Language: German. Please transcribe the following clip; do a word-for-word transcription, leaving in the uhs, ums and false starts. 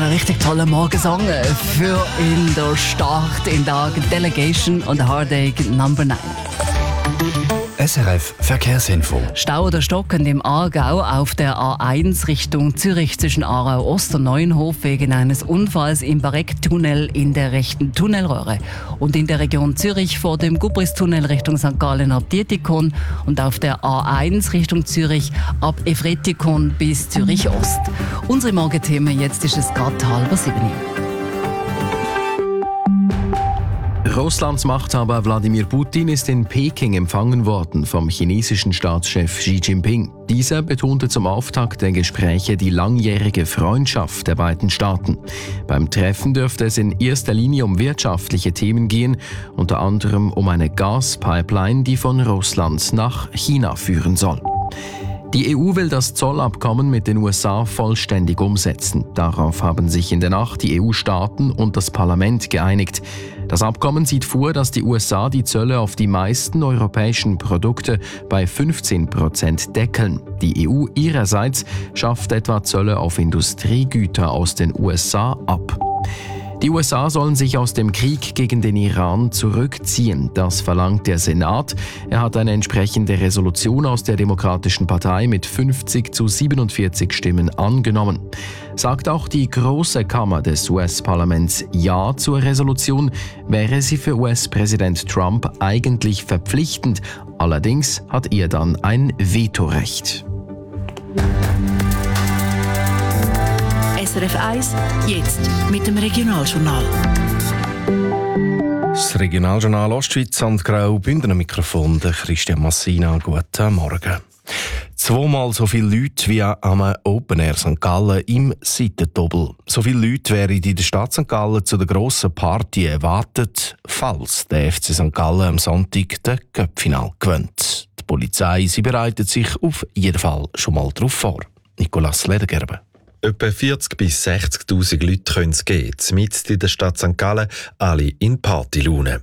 einen richtig tollen Morgensong für in der Start in der Delegation und Heartache Number neun. S R F Verkehrsinfo. Stau oder stockend im Aargau auf der A eins Richtung Zürich zwischen Aarau Ost und Neuenhof wegen eines Unfalls im Bareck-Tunnel in der rechten Tunnelröhre. Und in der Region Zürich vor dem Gubristunnel Richtung Sankt Gallen ab Dietikon und auf der A eins Richtung Zürich ab Efretikon bis Zürich Ost. Unsere Morgenthemen, jetzt ist es gerade halb sieben. Russlands Machthaber Wladimir Putin ist in Peking empfangen worden vom chinesischen Staatschef Xi Jinping. Dieser betonte zum Auftakt der Gespräche die langjährige Freundschaft der beiden Staaten. Beim Treffen dürfte es in erster Linie um wirtschaftliche Themen gehen, unter anderem um eine Gaspipeline, die von Russland nach China führen soll. Die E U will das Zollabkommen mit den U S A vollständig umsetzen. Darauf haben sich in der Nacht die E U-Staaten und das Parlament geeinigt. Das Abkommen sieht vor, dass die U S A die Zölle auf die meisten europäischen Produkte bei fünfzehn Prozent deckeln. Die E U ihrerseits schafft etwa Zölle auf Industriegüter aus den U S A ab. Die U S A sollen sich aus dem Krieg gegen den Iran zurückziehen. Das verlangt der Senat. Er hat eine entsprechende Resolution aus der Demokratischen Partei mit fünfzig zu siebenundvierzig Stimmen angenommen. Sagt auch die Große Kammer des U S-Parlaments Ja zur Resolution, wäre sie für U S-Präsident Trump eigentlich verpflichtend. Allerdings hat er dann ein Vetorecht. S R F eins, jetzt mit dem Regionaljournal. Das Regionaljournal Ostschweiz und Graubünden, Mikrofon der Christian Massina. Guten Morgen. Zweimal so viele Leute wie am Open Air Sankt Gallen im Seitentobel. So viele Leute wären in der Stadt Sankt Gallen zu der grossen Party erwartet, falls der F C Sankt Gallen am Sonntag den Cup-Final gewinnt. Die Polizei sie bereitet sich auf jeden Fall schon mal darauf vor. Nicolas Ledergerber. Etwa vierzig bis sechzigtausend Leute können es geben, mitten in der Stadt Sankt Gallen, alle in Partylaune.